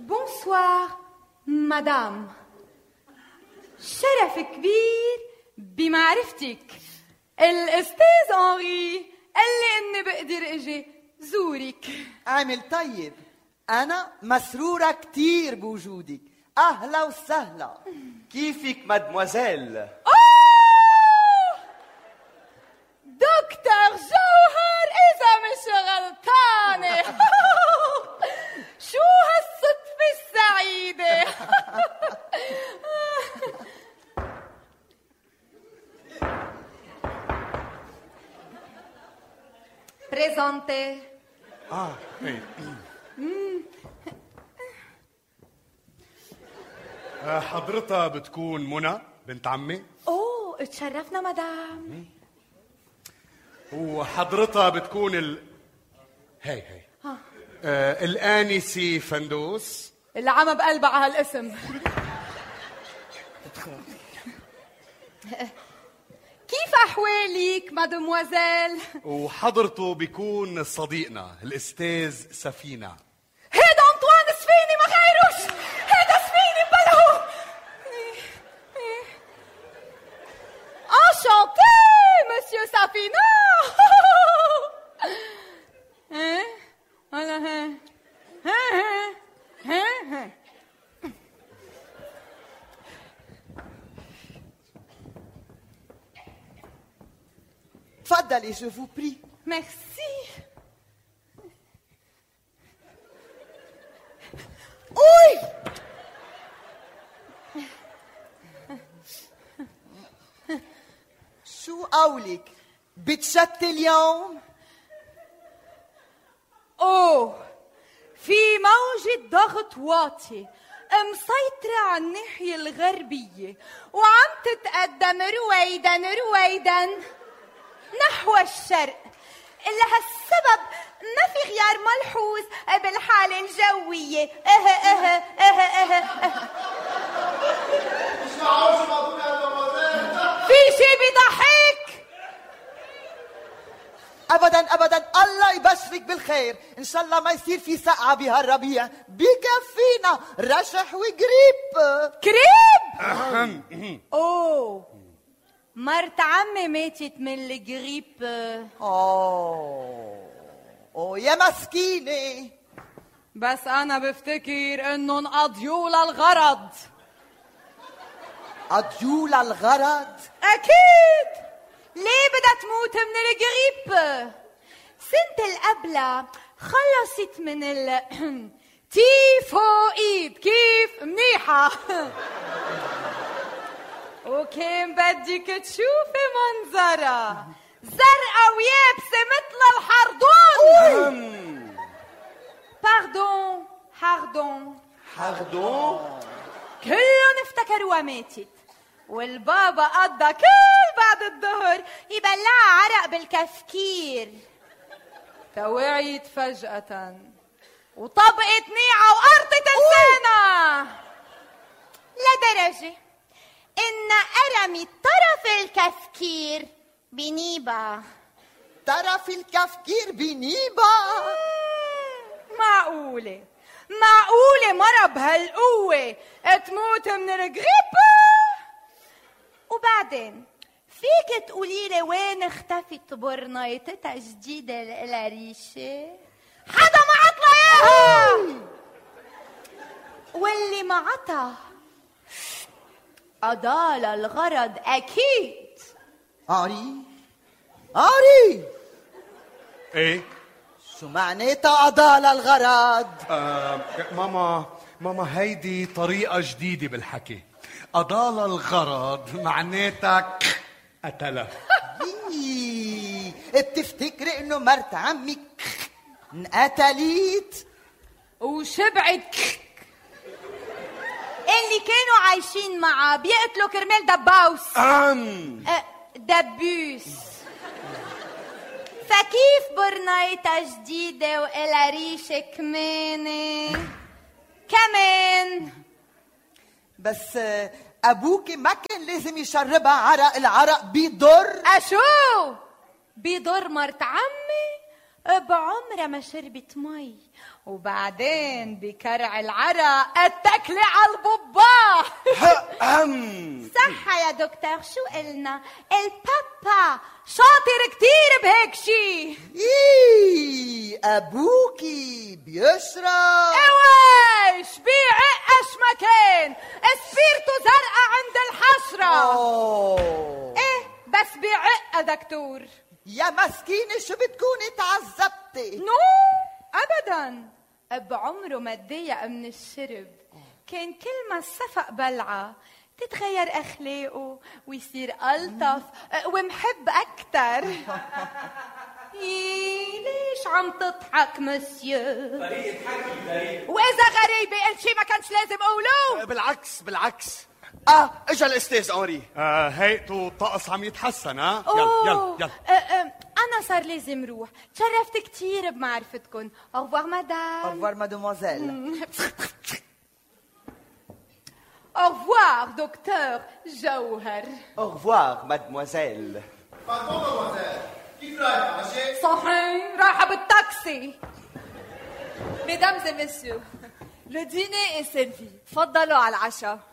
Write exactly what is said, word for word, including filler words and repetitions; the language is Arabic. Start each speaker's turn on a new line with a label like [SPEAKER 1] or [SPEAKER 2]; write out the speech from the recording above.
[SPEAKER 1] بونسوار مدام، شرف كبير بمعرفتك. الأستاذ أنري قال لي إني بقدر أجي زورك.
[SPEAKER 2] عامل طيب، أنا مسرورة كتير بوجودك. أهلا وسهلا.
[SPEAKER 3] كيفك مادموزيل؟
[SPEAKER 1] أوه دكتور جوهر إذا مش غلطانة. شو هالصدفة السعيدة. بريزونتي.
[SPEAKER 4] اه ايه حضرتها بتكون منى بنت عمي.
[SPEAKER 1] اوه اتشرفنا مدام.
[SPEAKER 4] وحضرتها بتكون ال هي هي آه الآنسة فندوس
[SPEAKER 1] اللي عم بقلبها على هالاسم. كيف أحوالك مادموزيل؟
[SPEAKER 4] وحضرته بيكون صديقنا الأستاذ سفينة.
[SPEAKER 1] هيدا أنطوان سفينة ما غيروش. هيدا سفينة بلهو. انشانتي مسيو سفينة. ايه ولا ها ها ها ها.
[SPEAKER 2] تفضلي je vous prie.
[SPEAKER 1] Merci.
[SPEAKER 2] أوي شو قولك؟ بتشتي اليوم؟
[SPEAKER 1] اوه في موجة ضغط واطي مسيطرة على الناحية الغربية وعم تتقدم رويدا رويدا نحو الشرق. لهالسبب ما في غيار ملحوظ بالحالة الجوية. اه اه اه اه اه في شي بيضحك؟
[SPEAKER 2] ابدا ابدا، الله يبشرك بالخير. ان شاء الله ما يصير في سقعة بهالربيع، بكفينا رشح وقريب.
[SPEAKER 1] قريب؟ اوه مرت عمي ماتت من الجريب.
[SPEAKER 2] اوه اوه يا مسكينة.
[SPEAKER 1] بس انا بفتكر انهم قضيوا للغرض.
[SPEAKER 2] قضيوا للغرض؟
[SPEAKER 1] اكيد. ليه بدها تموت من الجريب؟ سنة القبلة خلصت من ال تيفوئيد. كيف منيحة. وكان بدك تشوفي منظرة زرقاء ويابسة مثل الحردون. باردون حردون
[SPEAKER 3] حردون.
[SPEAKER 1] كلهم افتكروها ماتت، والبابا قضى كل بعد الظهر يبلعها عرق بالكفكير. توعيت فجأة وطبقت نيعة وقرطت لسانها لدرجة إن أرمي طرف الكفكير بنيبة.
[SPEAKER 2] طرف الكفكير بنيبة؟
[SPEAKER 1] معقولة معقولة مرة بهالقوة تموت من الجريب؟ وبعدين فيك تقوليلي وين اختفت برنايتتها جديدة القلاريشة؟ حدا ما عطلها اياها، واللي ما عطا أضال الغرض أكيد.
[SPEAKER 2] قاري قاري
[SPEAKER 4] ايه
[SPEAKER 2] شو معناتها أضال الغرض؟
[SPEAKER 4] آه ماما ماما هيدي طريقة جديدة بالحكي. أضال الغرض معناتها قتله.
[SPEAKER 2] بتفتكري إنه مرت عمك انقتلت
[SPEAKER 1] وشبعت؟ اللي كانوا عايشين معاه بيقتلوا كرمال دباوس.
[SPEAKER 4] أم
[SPEAKER 1] أه دبوس. فكيف برنايتها جديدة وإلها ريشة كمانة كمان؟
[SPEAKER 2] بس أبوك ما كان لازم يشربها عرق. العرق بيضر.
[SPEAKER 1] أشو بيضر مرت عمي؟ بعمرها ما شربت مي، وبعدين بكرع العرق اتكلي على البباه.
[SPEAKER 3] أم
[SPEAKER 1] صح يا دكتور، شو قلنا؟ البابا شاطر كتير بهيك شي.
[SPEAKER 2] إيه أبوكي بيشرب.
[SPEAKER 1] اويش بيعقش مكان سفيرته زرقاء عند الحشرة.
[SPEAKER 2] أوه.
[SPEAKER 1] ايه بس بيعق دكتور.
[SPEAKER 2] يا مسكينة شو بتكوني تعذبتي؟
[SPEAKER 1] نو ابدا، بعمره ما تضايق من الشرب، كان كل ما الصفق بلعه تتغير اخلاقه ويصير الطف ومحب اكتر. إيه ليش عم تضحك مسيو؟
[SPEAKER 3] طريقة حكي غريب.
[SPEAKER 1] واذا غريبه قلت شي ما كانش لازم اقوله.
[SPEAKER 3] بالعكس بالعكس. اه اجا الاستاذ اونري.
[SPEAKER 4] آه هيئته الطقس عم يتحسن. ها
[SPEAKER 1] أوه.
[SPEAKER 4] يلا يلا
[SPEAKER 1] أه أه انا صار لازم روح، تشرفت كتير بمعرفتكم. au revoir مدام.
[SPEAKER 2] au revoir mademoiselle.
[SPEAKER 1] au revoir دكتور جوهر.
[SPEAKER 3] au revoir mademoiselle.
[SPEAKER 5] كيف رايحة ماشي؟
[SPEAKER 1] صحيح رايحة بالتاكسي.
[SPEAKER 6] Mesdames et messieurs, le dîner est servi. تفضلوا على العشاء.